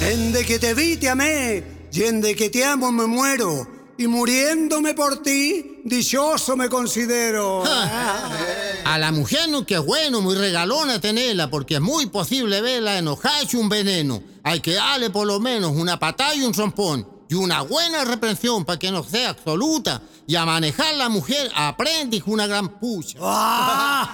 Desde que te vi te amé, y desde que te amo me muero, y muriéndome por ti, dichoso me considero. A la mujer no que es bueno, muy regalona tenerla, porque es muy posible verla enojarse un veneno. Hay que darle por lo menos una patada y un trompón, y una buena reprensión para que no sea absoluta. Y a manejar la mujer aprende una gran pucha.